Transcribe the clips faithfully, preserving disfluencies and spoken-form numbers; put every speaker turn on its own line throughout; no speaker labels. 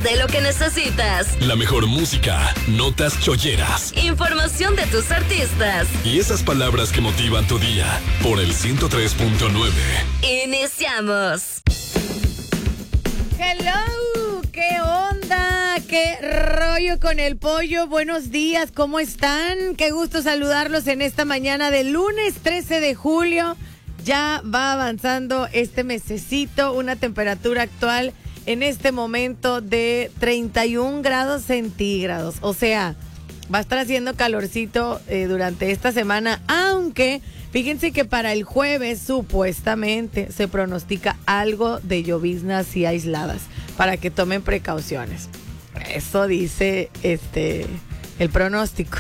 de lo que necesitas.
La mejor música, notas cholleras,
información de tus artistas
y esas palabras que motivan tu día. Por el ciento tres punto nueve.
Iniciamos.
Hello, ¿qué onda? ¿Qué rollo con el pollo? Buenos días, ¿cómo están? Qué gusto saludarlos en esta mañana de lunes trece de julio. Ya va avanzando este mesecito, una temperatura actual en este momento de treinta y un grados centígrados. O sea, va a estar haciendo calorcito eh, durante esta semana, aunque fíjense que para el jueves supuestamente se pronostica algo de lloviznas y aisladas para que tomen precauciones. Eso dice este el pronóstico.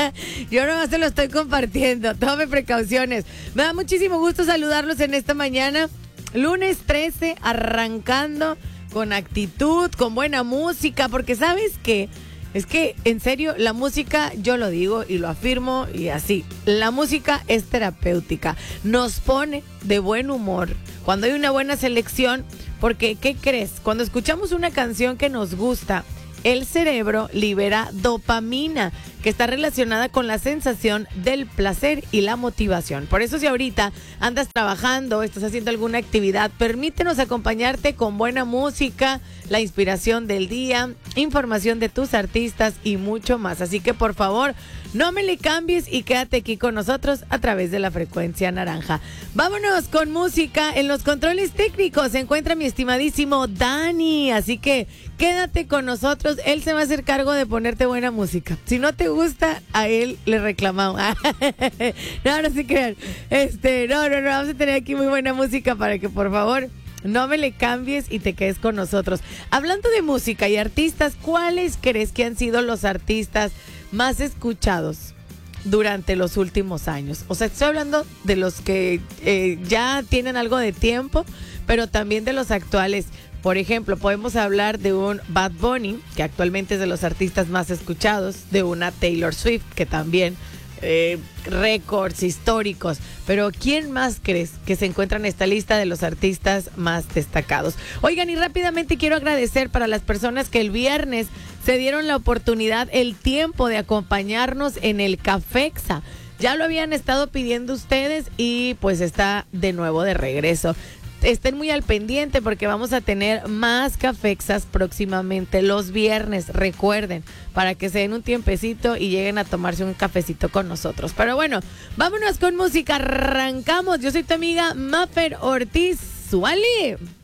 Yo nomás se lo estoy compartiendo. Tome precauciones. Me da muchísimo gusto saludarlos en esta mañana. Lunes trece, arrancando con actitud, con buena música, porque ¿sabes qué? Es que, en serio, la música, yo lo digo y lo afirmo y así, la música es terapéutica, nos pone de buen humor cuando hay una buena selección, porque, ¿qué crees? Cuando escuchamos una canción que nos gusta, el cerebro libera dopamina, que está relacionada con la sensación del placer y la motivación. Por eso, si ahorita andas trabajando, estás haciendo alguna actividad, permítenos acompañarte con buena música, la inspiración del día, información de tus artistas y mucho más. Así que, por favor, no me le cambies y quédate aquí con nosotros a través de la frecuencia naranja. Vámonos con música. En los controles técnicos se encuentra mi estimadísimo Dani, así que quédate con nosotros. Él se va a hacer cargo de ponerte buena música. Si no te gusta, a él le reclamamos. No, no se crean. Este, no, no, no, vamos a tener aquí muy buena música para que, por favor, no me le cambies y te quedes con nosotros. Hablando de música y artistas, ¿cuáles crees que han sido los artistas más escuchados durante los últimos años? O sea, estoy hablando de los que eh, ya tienen algo de tiempo, pero también de los actuales. Por ejemplo, podemos hablar de un Bad Bunny, que actualmente es de los artistas más escuchados, de una Taylor Swift, que también eh, récords históricos. Pero ¿quién más crees que se encuentra en esta lista de los artistas más destacados? Oigan, y rápidamente quiero agradecer para las personas que el viernes se dieron la oportunidad, el tiempo de acompañarnos en el Cafexa. Ya lo habían estado pidiendo ustedes y pues está de nuevo de regreso. Estén muy al pendiente porque vamos a tener más Cafexas próximamente los viernes, recuerden, para que se den un tiempecito y lleguen a tomarse un cafecito con nosotros. Pero bueno, vámonos con música, arrancamos. Yo soy tu amiga Mafer Ortiz. ¡Suali!